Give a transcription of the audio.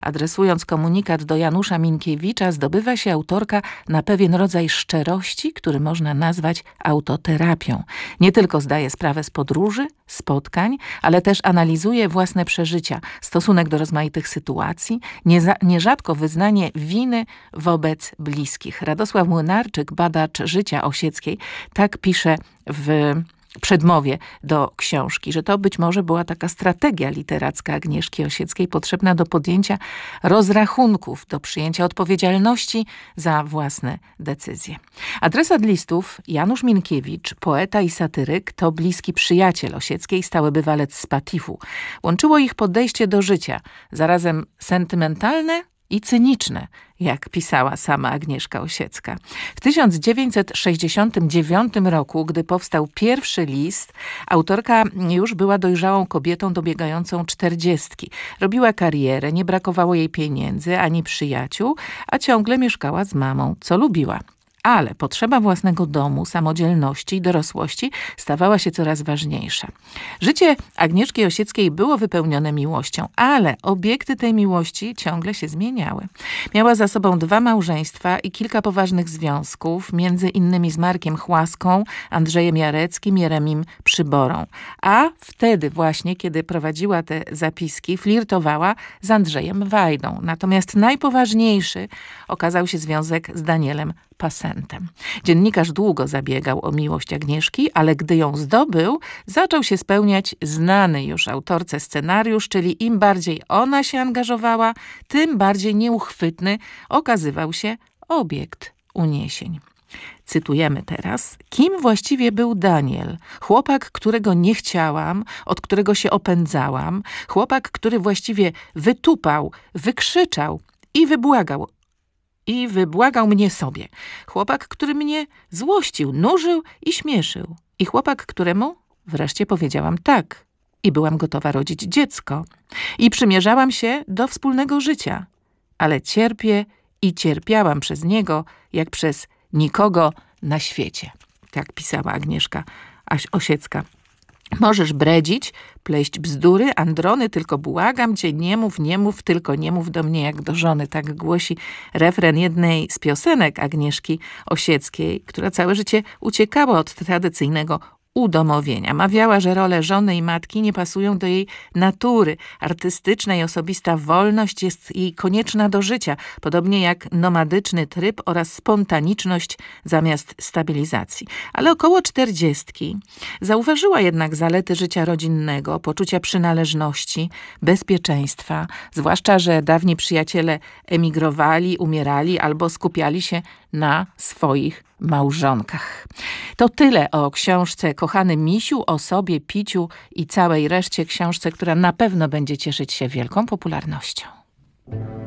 Adresując komunikat do Janusza Minkiewicza, zdobywa się autorka na pewien rodzaj szczerości, który można nazwać autoterapią. Nie tylko zdaje sprawę z podróży, spotkań, ale też analizuje własne przeżycia, stosunek do rozmaitych sytuacji, nierzadko wyznanie winy wobec bliskich. Radosław Młynarczyk, badacz życia Osieckiej, tak pisze w przedmowie do książki, że to być może była taka strategia literacka Agnieszki Osieckiej potrzebna do podjęcia rozrachunków, do przyjęcia odpowiedzialności za własne decyzje. Adresat listów Janusz Minkiewicz, poeta i satyryk, to bliski przyjaciel Osieckiej, stały bywalec z Patifu. Łączyło ich podejście do życia, zarazem sentymentalne i cyniczne, jak pisała sama Agnieszka Osiecka. W 1969 roku, gdy powstał pierwszy list, autorka już była dojrzałą kobietą dobiegającą 40. Robiła karierę, nie brakowało jej pieniędzy ani przyjaciół, a ciągle mieszkała z mamą, co lubiła. Ale potrzeba własnego domu, samodzielności i dorosłości stawała się coraz ważniejsza. Życie Agnieszki Osieckiej było wypełnione miłością, ale obiekty tej miłości ciągle się zmieniały. Miała za sobą 2 małżeństwa i kilka poważnych związków, między innymi z Markiem Chłaską, Andrzejem Jareckim, Jeremim Przyborą. A wtedy właśnie, kiedy prowadziła te zapiski, flirtowała z Andrzejem Wajdą. Natomiast najpoważniejszy okazał się związek z Danielem Pasentem. Dziennikarz długo zabiegał o miłość Agnieszki, ale gdy ją zdobył, zaczął się spełniać znany już autorce scenariusz, czyli im bardziej ona się angażowała, tym bardziej nieuchwytny okazywał się obiekt uniesień. Cytujemy teraz. Kim właściwie był Daniel? Chłopak, którego nie chciałam, od którego się opędzałam, chłopak, który właściwie wytupał, wykrzyczał i wybłagał mnie sobie. Chłopak, który mnie złościł, nużył i śmieszył. I chłopak, któremu wreszcie powiedziałam tak. I byłam gotowa rodzić dziecko. I przymierzałam się do wspólnego życia. Ale cierpię i cierpiałam przez niego, jak przez nikogo na świecie. Tak pisała Agnieszka Osiecka. Możesz bredzić, pleść bzdury, androny, tylko błagam cię, nie mów, tylko nie mów do mnie jak do żony. Tak głosi refren jednej z piosenek Agnieszki Osieckiej, która całe życie uciekała od tradycyjnego udomowienia. Mawiała, że role żony i matki nie pasują do jej natury. Artystyczna i osobista wolność jest jej konieczna do życia, podobnie jak nomadyczny tryb oraz spontaniczność zamiast stabilizacji. Ale około 40 zauważyła jednak zalety życia rodzinnego, poczucia przynależności, bezpieczeństwa, zwłaszcza, że dawni przyjaciele emigrowali, umierali albo skupiali się na swoich małżonkach. To tyle o książce Kochany Misiu, o sobie, piciu i całej reszcie, książce, która na pewno będzie cieszyć się wielką popularnością.